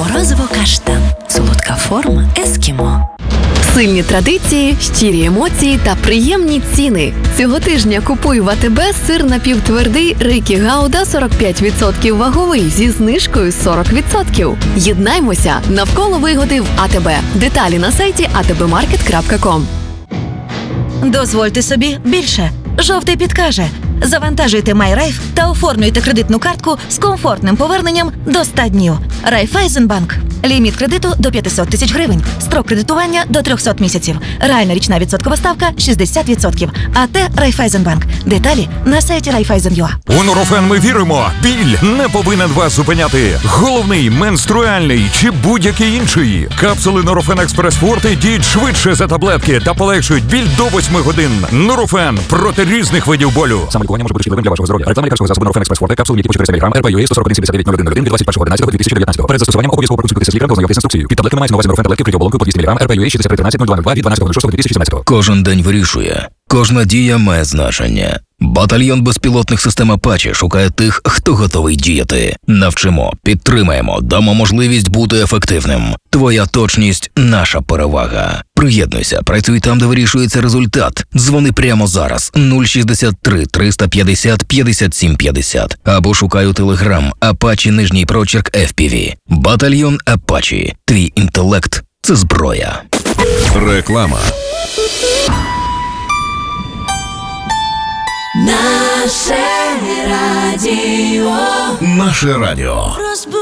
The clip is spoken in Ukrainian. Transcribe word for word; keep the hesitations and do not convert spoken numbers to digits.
Морозиво каштан. Солодка форма ескімо. Сильні традиції, щирі емоції та приємні ціни. Цього тижня купуй в АТБ сир напівтвердий Рейкі Гауда сорок п'ять відсотків ваговий зі знижкою сорок відсотків. Єднаймося навколо вигоди в АТБ. Деталі на сайті а те бе маркет крапка ком. Дозвольте собі більше. Жовтий підкаже. Завантажуйте MyRaiff та оформлюйте кредитну картку з комфортним поверненням до ста днів. Райфайзенбанк. Ліміт кредиту до п'ятсот тисяч гривень. Строк кредитування до триста місяців. Реальна річна відсоткова ставка шістдесят відсотків. АТ Райфайзенбанк. Деталі на сайті райфайзен крапка ю а. У Нурофен ми віримо. Біль не повинен вас зупиняти. Головний, менструальний чи будь-який інший. Капсули Нурофен Експрес Форте діють швидше за таблетки та полегшують біль до восьми годин. Нурофен проти різних видів болю. Саме лікування може бути шкідливим для вашого здоров'я. Реклама лікарського засобу Нурофен Експрес Форте, капсули, які по чотириста міліграм, ер пе ю ей сто сорок один сімдесят дев'ять нуль один нуль один від двадцять першого одинадцятого дві тисячі дев'ятнадцятого. Перед застосуванням обов'язково проконсультуйтеся з лікарем та ознайомтесь з інструкцією. Під таблетками мається на увазі Нурофен таблетки вкриті оболонкою по двісті міліграм, ер пе ю ей шістдесят три тринадцять нуль два нуль два від дванадцятого шостого дві тисячі сімнадцятого. Кожен день вирішує. Кожна дія має значення. Батальйон безпілотних систем Апачі шукає тих, хто готовий діяти. Навчимо, підтримаємо, дамо можливість бути ефективним. Твоя точність – наша перевага. Приєднуйся, працюй там, де вирішується результат. Дзвони прямо зараз нуль шістдесят три триста п'ятдесят п'ятдесят сім п'ятдесят або шукай у Телеграм Апачі нижній прочерк еф пі ві. Батальйон Апачі. Твій інтелект – це зброя. Реклама. Наше радіо. Наше радіо.